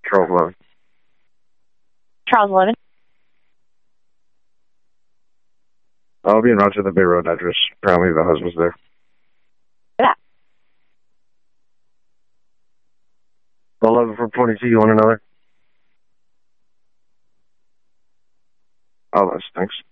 Charles 11. Charles 11. I'll be in Rochester Bay Road address. Apparently the husband's there. Yeah. 11 from 22, you want another? Oh, that's thanks.